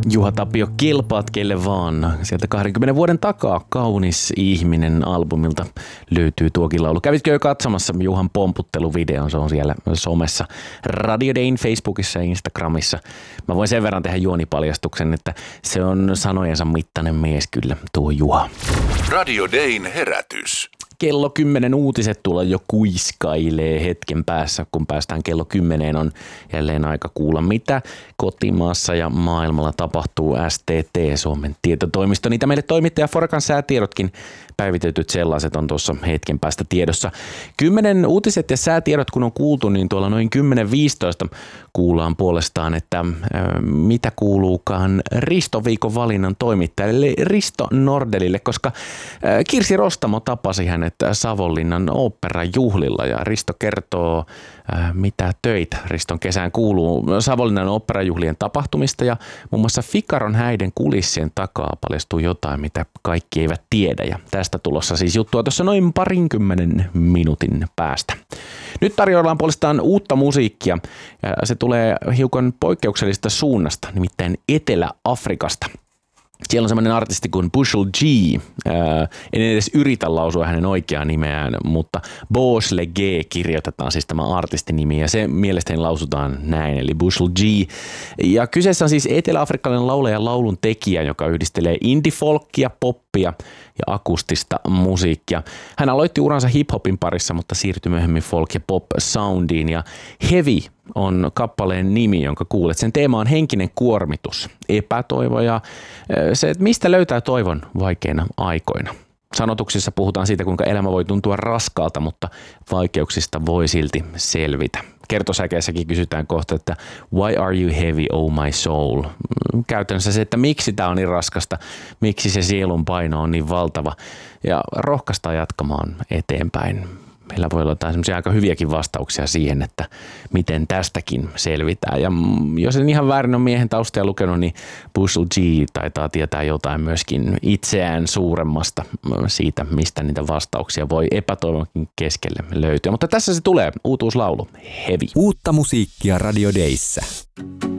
Juha Tapio, kelpaat kelle vaan. Sieltä 20 vuoden takaa Kaunis ihminen -albumilta löytyy tuokin laulu. Kävitkö jo katsomassa Juhan pomputteluvideon? Se on siellä somessa, Radio Dayn Facebookissa ja Instagramissa. Mä voin sen verran tehdä juonipaljastuksen, että se on sanojensa mittainen mies kyllä, tuo Juha. Radio Dayn herätys. Kello 10 uutiset tulla jo kuiskailee hetken päässä. Kun päästään kello 10, on jälleen aika kuulla, mitä kotimaassa ja maailmalla tapahtuu. STT, Suomen tietotoimisto. Niitä meille toimittaja Forakan säätiedotkin, päivitetyt sellaiset, on tuossa hetken päästä tiedossa. 10 uutiset ja säätiedot kun on kuultu, niin tuolla noin 10-15 kuullaan puolestaan, että mitä kuuluukaan Risto Viikon valinnan toimittajalle Risto Nordelille, koska Kirsi Rostamo tapasi hänet Savonlinnan oopperajuhlilla ja Risto kertoo, mitä töitä Riston kesään kuuluu Savonlinnan oopperajuhlien tapahtumista ja muun muassa Figaron häiden kulissien takaa paljastuu jotain, mitä kaikki eivät tiedä ja tästä tulossa siis juttua tuossa noin 20 minuutin päästä. Nyt tarjoillaan puolestaan uutta musiikkia ja se tulee hiukan poikkeuksellisesta suunnasta, nimittäin Etelä-Afrikasta. Siellä on semmoinen artisti kuin Bushel G. En edes yritä lausua hänen oikeaa nimeään, mutta Bosle G kirjoitetaan siis tämä artistinimi ja se mielestäni lausutaan näin, eli Bushel G. Ja kyseessä on siis etelä-afrikkalainen laulaja ja laulun tekijä, joka yhdistelee indie-folkia, poppia ja akustista musiikkia. Hän aloitti uransa hip-hopin parissa, mutta siirtyi myöhemmin folk- ja pop-soundiin ja Heavy on kappaleen nimi, jonka kuulet. Sen teema on henkinen kuormitus, epätoivo ja se, että mistä löytää toivon vaikeina aikoina. Sanotuksissa puhutaan siitä, kuinka elämä voi tuntua raskaalta, mutta vaikeuksista voi silti selvitä. Kertosäkeessäkin kysytään kohta, että why are you heavy, oh my soul? Käytännössä se, että miksi tämä on niin raskasta, miksi se sielun paino on niin valtava ja rohkaistaan jatkamaan eteenpäin. Meillä voi olla jotain semmoisia aika hyviäkin vastauksia siihen, että miten tästäkin selvitään. Ja jos en ihan väärin ole miehen taustaa lukenut, niin Bushel G taitaa tietää jotain myöskin itseään suuremmasta siitä, mistä niitä vastauksia voi epätoivonkin keskelle löytyä. Mutta tässä se tulee, uutuuslaulu, Heavy. Uutta musiikkia Radio Dayssä.